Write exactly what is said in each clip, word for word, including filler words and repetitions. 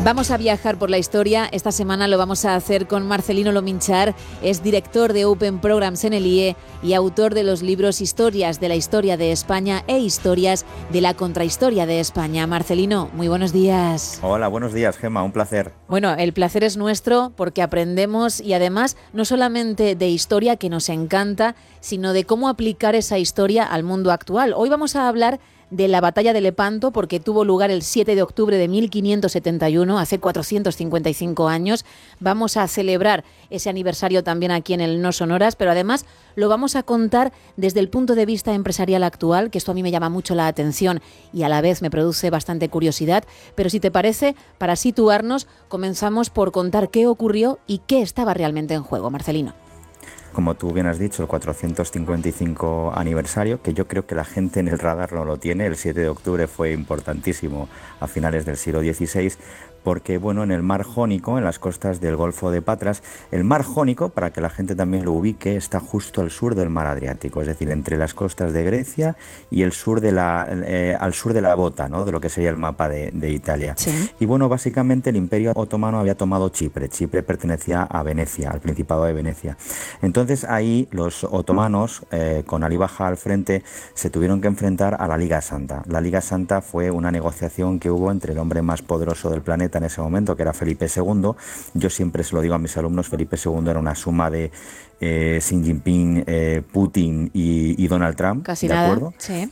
Vamos a viajar por la historia. Esta semana lo vamos a hacer con Marcelino Lominchar. Es director de Open Programs en el I E y autor de los libros Historias de la Historia de España e Historias de la Contrahistoria de España. Marcelino, muy buenos días. Hola, buenos días, Gemma, un placer. Bueno, el placer es nuestro porque aprendemos y además no solamente de historia, que nos encanta, sino de cómo aplicar esa historia al mundo actual. Hoy vamos a hablar de la batalla de Lepanto, porque tuvo lugar el siete de octubre de mil quinientos setenta y uno, hace cuatrocientos cincuenta y cinco años. Vamos a celebrar ese aniversario también aquí en el No Sonoras, pero además lo vamos a contar desde el punto de vista empresarial actual, que esto a mí me llama mucho la atención y a la vez me produce bastante curiosidad. Pero si te parece, para situarnos, comenzamos por contar qué ocurrió y qué estaba realmente en juego, Marcelino. Como tú bien has dicho, el cuatrocientos cincuenta y cinco aniversario, que yo creo que la gente en el radar no lo tiene. El siete de octubre fue importantísimo a finales del siglo dieciséis, porque bueno, en el mar Jónico, en las costas del Golfo de Patras, el mar Jónico, para que la gente también lo ubique, está justo al sur del mar Adriático, es decir, entre las costas de Grecia y el sur de la, eh, al sur de la bota, ¿no?, de lo que sería el mapa de, de Italia. Sí. Y bueno, básicamente el Imperio Otomano había tomado Chipre. Chipre pertenecía a Venecia, al Principado de Venecia. Entonces ahí los otomanos, eh, con Ali Baja al frente, se tuvieron que enfrentar a la Liga Santa. La Liga Santa fue una negociación que hubo entre el hombre más poderoso del planeta en ese momento, que era Felipe segundo. Yo siempre se lo digo a mis alumnos, Felipe segundo era una suma de eh, Xi Jinping, eh, Putin y, y Donald Trump. Casi ¿de nada, acuerdo? Sí.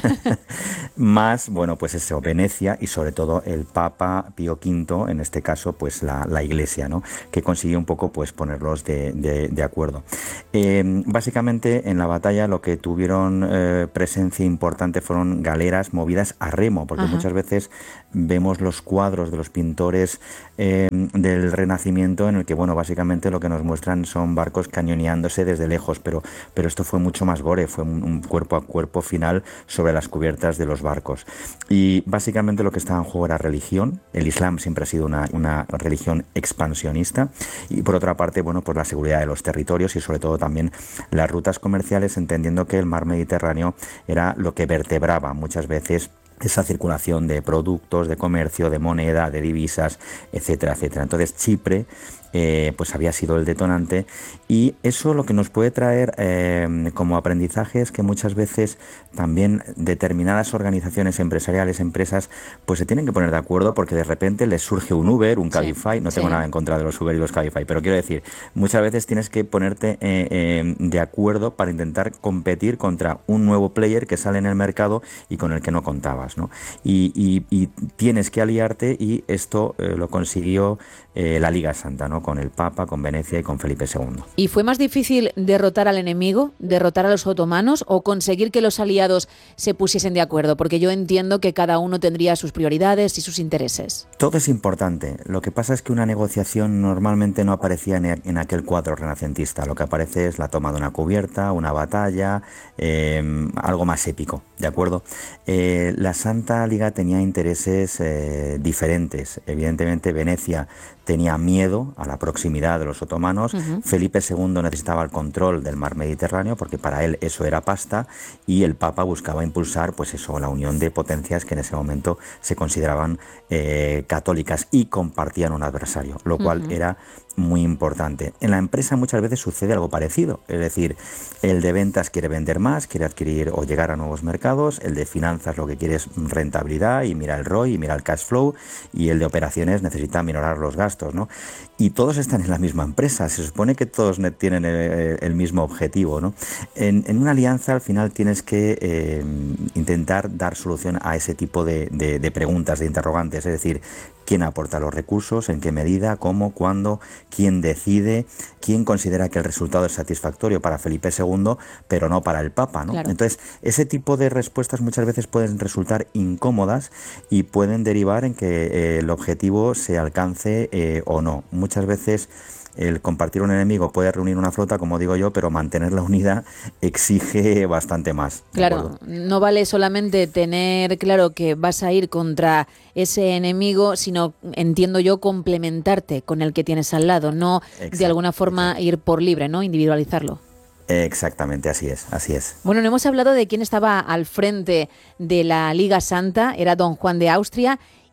Más, bueno, pues eso, Venecia y sobre todo el Papa Pío quinto, en este caso, pues la, la Iglesia, ¿no?, que consiguió un poco pues ponerlos de, de, de acuerdo. Eh, básicamente en la batalla lo que tuvieron eh, presencia importante fueron galeras movidas a remo, porque Ajá. muchas veces vemos los cuadros de los pintores eh, del Renacimiento en el que, bueno, básicamente lo que nos muestran son barcos cañoneándose desde lejos, pero, pero esto fue mucho más gore, fue un, un cuerpo a cuerpo final sobre las cubiertas de los barcos. Y básicamente lo que estaba en juego era religión. El Islam siempre ha sido una, una religión expansionista y por otra parte, bueno, pues la seguridad de los territorios y sobre todo también las rutas comerciales, entendiendo que el mar Mediterráneo era lo que vertebraba muchas veces esa circulación de productos, de comercio, de moneda, de divisas, etcétera, etcétera. Entonces Chipre eh, pues había sido el detonante y eso lo que nos puede traer eh, como aprendizaje es que muchas veces también determinadas organizaciones empresariales, empresas, pues se tienen que poner de acuerdo porque de repente les surge un Uber, un Cabify, sí, no tengo sí. nada en contra de los Uber y los Cabify, pero quiero decir, muchas veces tienes que ponerte eh, eh, de acuerdo para intentar competir contra un nuevo player que sale en el mercado y con el que no contabas, ¿no? Y, y, y tienes que aliarte y esto eh, lo consiguió eh, la Liga Santa, ¿no?, con el Papa, con Venecia y con Felipe segundo. ¿Y fue más difícil derrotar al enemigo, derrotar a los otomanos o conseguir que los aliados se pusiesen de acuerdo? Porque yo entiendo que cada uno tendría sus prioridades y sus intereses. Todo es importante. Lo que pasa es que una negociación normalmente no aparecía en aquel cuadro renacentista. Lo que aparece es la toma de una cubierta, una batalla, eh, algo más épico, ¿de acuerdo? Eh, la Santa Liga tenía intereses eh, diferentes. Evidentemente Venecia tenía miedo a la proximidad de los otomanos. Uh-huh. Felipe segundo necesitaba el control del mar Mediterráneo porque para él eso era pasta y el Papa buscaba impulsar pues eso, la unión de potencias que en ese momento se consideraban eh, católicas y compartían un adversario, lo cual uh-huh. era muy importante. En la empresa muchas veces sucede algo parecido, es decir, el de ventas quiere vender más, quiere adquirir o llegar a nuevos mercados, el de finanzas lo que quiere es rentabilidad y mira el R O I y mira el cash flow, y el de operaciones necesita minorar los gastos, ¿no? Y todos están en la misma empresa, se supone que todos tienen el, el mismo objetivo, ¿no? En, en una alianza al final tienes que eh, intentar dar solución a ese tipo de, de, de preguntas, de interrogantes, es decir, quién aporta los recursos, en qué medida, cómo, cuándo, quién decide, quién considera que el resultado es satisfactorio para Felipe segundo, pero no para el Papa, ¿no? Claro. Entonces, ese tipo de respuestas muchas veces pueden resultar incómodas y pueden derivar en que eh, el objetivo se alcance eh, o no. Muchas veces el compartir un enemigo puede reunir una flota, como digo yo, pero mantenerla unida exige bastante más. Claro, no vale solamente tener claro que vas a ir contra ese enemigo, sino, entiendo yo, complementarte con el que tienes al lado, no Exacto. de alguna forma Exacto. ir por libre, ¿no? Individualizarlo. Exactamente, así es, así es. Bueno, no hemos hablado de quién estaba al frente de la Liga Santa, era don Juan de Austria.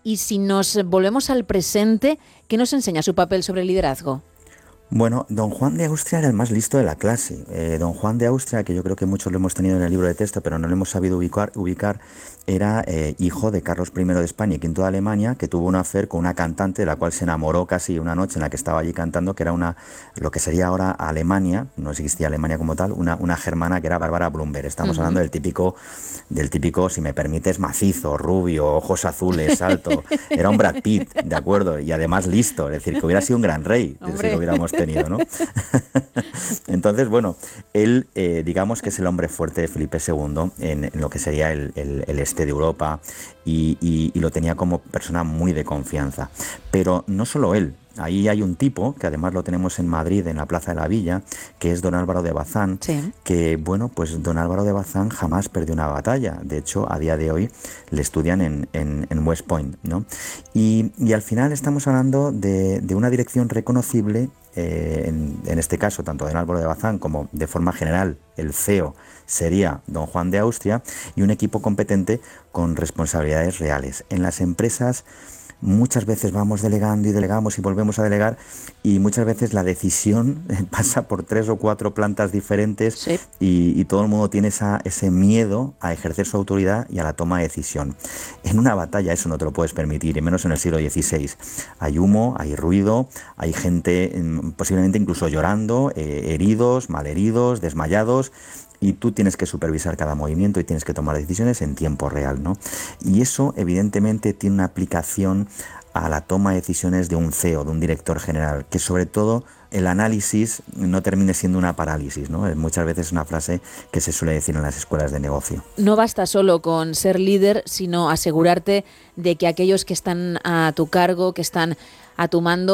Y si nos volvemos al presente, ¿qué nos enseña su papel sobre el liderazgo? Bueno, don Juan de Austria era el más listo de la clase. Eh, don Juan de Austria, que yo creo que muchos lo hemos tenido en el libro de texto, pero no lo hemos sabido ubicar, ubicar era eh, hijo de Carlos primero de España y quinto de Alemania, que tuvo un affair con una cantante de la cual se enamoró casi una noche en la que estaba allí cantando, que era una lo que sería ahora Alemania, no existía Alemania como tal, una, una germana que era Bárbara Blumberg. Estamos uh-huh. hablando del típico, del típico, si me permites, macizo, rubio, ojos azules, alto. Era un Brad Pitt, ¿de acuerdo? Y además listo, es decir, que hubiera sido un gran rey, si lo hubiéramos tenido, ¿no? Entonces, bueno, él, eh, digamos que es el hombre fuerte de Felipe segundo en, en lo que sería el, el, el este de Europa y, y, y lo tenía como persona muy de confianza. Pero no solo él. Ahí hay un tipo, que además lo tenemos en Madrid, en la Plaza de la Villa, que es don Álvaro de Bazán, sí. que, bueno, pues don Álvaro de Bazán jamás perdió una batalla. De hecho, a día de hoy le estudian en, en, en West Point, ¿no? Y, y al final estamos hablando de, de una dirección reconocible, eh, en, en este caso, tanto don Álvaro de Bazán como, de forma general, el C E O sería don Juan de Austria, y un equipo competente con responsabilidades reales. En las empresas muchas veces vamos delegando y delegamos y volvemos a delegar y muchas veces la decisión pasa por tres o cuatro plantas diferentes sí. y, y todo el mundo tiene esa, ese miedo a ejercer su autoridad y a la toma de decisión. En una batalla eso no te lo puedes permitir, y menos en el siglo dieciséis. Hay humo, hay ruido, hay gente posiblemente incluso llorando, eh, heridos, malheridos, desmayados, y tú tienes que supervisar cada movimiento y tienes que tomar decisiones en tiempo real, ¿no? Y eso evidentemente tiene una aplicación a la toma de decisiones de un C E O, de un director general, que sobre todo el análisis no termine siendo una parálisis, ¿no? Muchas veces es una frase que se suele decir en las escuelas de negocio. No basta solo con ser líder, sino asegurarte de que aquellos que están a tu cargo, que están a tu mando,